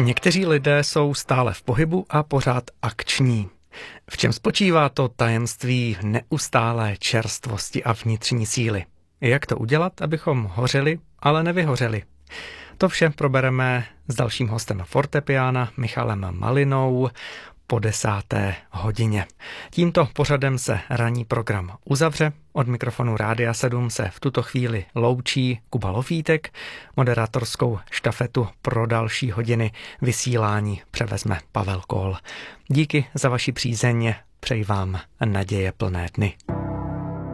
Někteří lidé jsou stále v pohybu a pořád akční. V čem spočívá to tajemství neustálé čerstvosti a vnitřní síly? Jak to udělat, abychom hořeli, ale nevyhořeli? To vše probereme s dalším hostem fortepiána Michalem Malinou po 10. hodině. Tímto pořadem se ranní program uzavře. Od mikrofonu Rádia 7 se v tuto chvíli loučí Kuba Lofítek. Moderátorskou štafetu pro další hodiny vysílání převezme Pavel Kohl. Díky za vaši přízeň, přeji vám naděje plné dny.